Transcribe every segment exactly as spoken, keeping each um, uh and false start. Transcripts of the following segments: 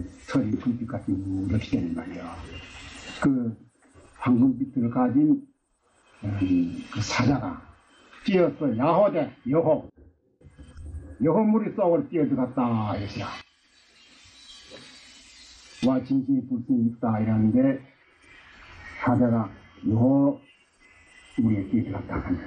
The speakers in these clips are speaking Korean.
철이 불빛같이 무력이 되는 말이야. 그 황금빛을 가진 음, 그 사자가 뛰어서 야호대 여호 여호물이 속을 뛰어들어갔다 이것이야. 와 진심이 불신이 있다 이러는데 사자가 여호물에 뛰어들어갔다 하면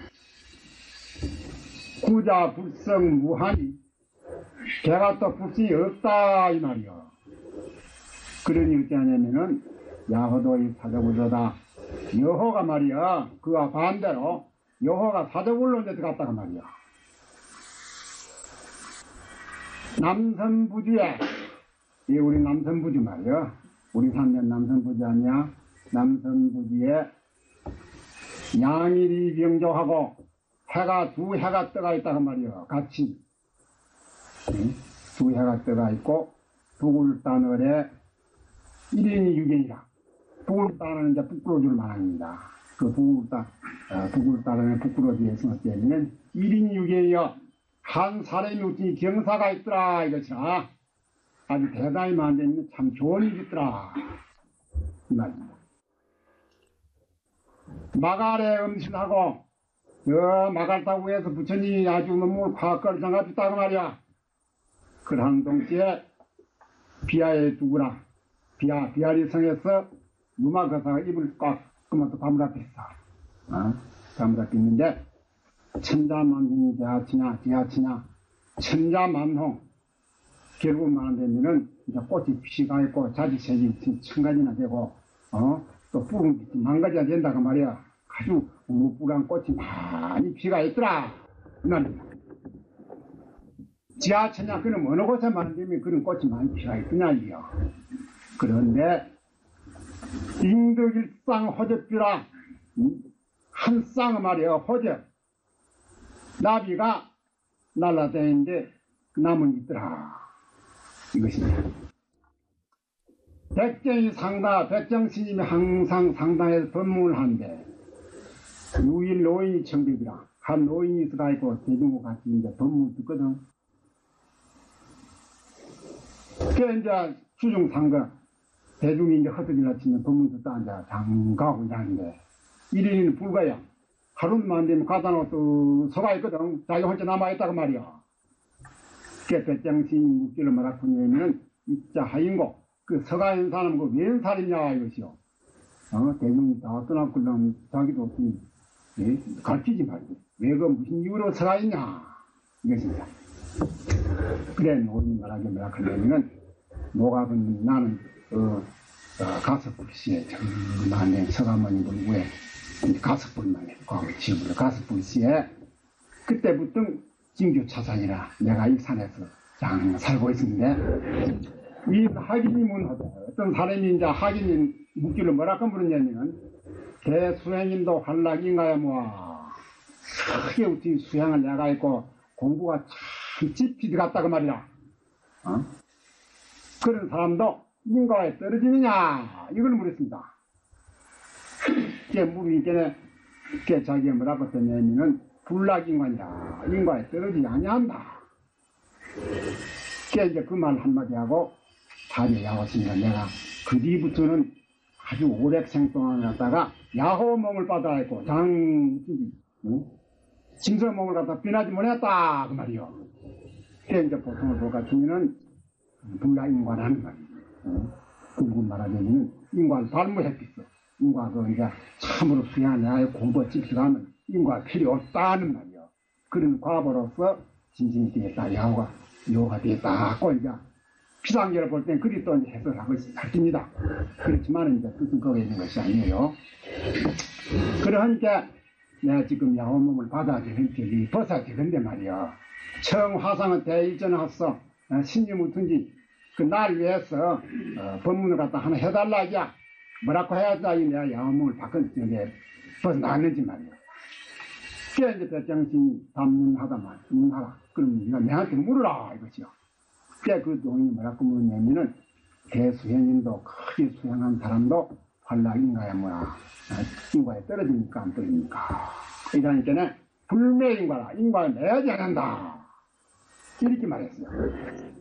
구자 불성 무한이 걔가 또 불신이 없다 이 말이야. 그러니 어찌 하냐면은 야호도 이 사자굴로다 여호가 말이야 그와 반대로 여호가 사자굴로 들어갔다가 말이야. 남선부지에 이 우리 남선부지 말이야. 우리 산면 남선부지 아니야. 남선부지에 양일이 병조하고 해가 두 해가 떠가 있다가 말이야. 같이 응? 두 해가 떠가 있고 북울단월에 일인이 유견이라. 북울단은 이제 부끄러워줄 만합니다. 그 북울단 어, 북울단에 부끄러워지에 있을 때는 일인이 유견이여 한 사람이 어찌 경사가 있더라 이것이라. 아주 대단히 만들면 참 좋은 일이 있더라 이 말입니다. 마갈에 음신하고 저 마갈다고 해서 부처님이 아주 너무 과학걸 장갑있다고 말이야. 그러한 동시에 비아에 두구라 비아 비아리 성에서 유마거사가 입을 꽉 끄면서 밤을 앞에 있어. 어? 밤을 앞에 있는데 천자만홍이 지하치냐 지하치냐 천자만홍 결국 말하면은 이제 꽃이 피가 있고 자지색이 천 가지나 되고 어? 또 푸른 빛이 만 가지나 된다고 말이야. 아주 우뿌란 꽃이 많이 피가 있더라 이 말입니다. 지하천냐 그는 어느 곳에 많은데 그런 꽃이 많이 피가 있더냐 이요. 그런데 인덕일상 호접뷰라 한 쌍은 말이야 호접 나비가 날아다니는데 나무는 있더라 이것입니다. 백정이 상다 백정 스님이 항상 상당해서 법문을 하는데 유일 노인이 청백이라 한 노인이 있어가 있고 대중과 같이 이제 법문 듣거든. 그래 이제 주중상거 대중이 이제 헛들이나 치면 법문 듣다 앉아 장가고 이러는데 일인은 불가야. 하루만 되면 가다 놓고 서가 있거든. 자기 혼자 남아있다고 말이야. 그 백정신이 묵기를 말하고는 입자 하인고 그 서가 있는 사람은 그 웬 살이냐 이것이요. 어, 대중이 다 떠났고 자기도 없이 예? 가르치지 말고 왜 그 무슨 이유로 서가 있냐 이것입니다. 그래 노인이 말하기 뭐라하냐면은 노갑은 나는 어, 어, 가석불시에 정말 서가모니 불구에 가석불만 했고 지금부터 가석불시에 그때부터 진교 차산이라 내가 이 산에서 장 살고 있는데 이 하기니 문화다. 어떤 사람이 이제 하기니 묵기를 뭐라고 부르냐면 대수행인도 환락인가야 뭐야. 크게 어떻게 수행을 내가 있고 공부가 참 깊이 들어갔다고 말이야. 어? 그런 사람도 인과에 떨어지느냐 이걸 물었습니다. 그게 물으니까 그게 자기가 뭐라고 했냐면은 불락인과니라 인과에 떨어지지 아니한다. 그게 이제 그 말 한마디 하고 자리에 야왔습니다. 내가 그 뒤부터는 아주 오랜생 동안 갔다가 야호 몸을 받아 했고 장 응? 짐승 몸을 갖다 비나지 못했다 그 말이요. 그게 이제 보통을 볼 같으면은 불락인과라는 말이에요. 응? 그리고 말하자면 인과를 발무했겠어. 인과도 이제 참으로 수행하냐 공부가 집중하면 인과 필요 없다는 말이요. 그런 과보로서 진심이 되겠다. 야호가 요가 되겠다 하고 이제 피상계를 볼 땐 그리 또 해설하고 있습니다. 그렇지만 이제 뜻은 거기에 있는 것이 아니에요. 그러니까 내가 지금 야호 몸을 받아들인 적이 벗어야 되는데 말이야. 처음 화상은 대일전을 했어. 신임무든지 그 날 위해서 어, 법문을 갖다 하나 해달라 이야. 뭐라고 해야지 내가 야호 몸을 바꿔서 벗어나는지 말이야. 그래 이제 백정신이 담문하다만 문하라. 그럼 네가 내한테 물으라 이것이요. 그래 그 동이 뭐라고 물으냐면은 대수행인도 크게 수행한 사람도 환락인가야 뭐야. 인과에 떨어집니까 안 떨어집니까. 그러니까 불매인과라 인과에 내야지 않는다. 이렇게 말했어요.